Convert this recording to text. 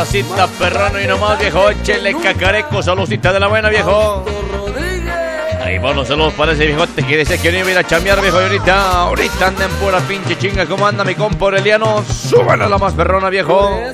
Mamacita perrano y nomás, viejo. Échele cacareco, saludcita de la buena, viejo. Ahí bueno, saludos para ese viejote que decía que no iba a ir a chambear, viejo. Y ahorita anda en pura pinche chinga. ¿Cómo anda mi compa Aureliano? Súbale a la más perrona, viejo.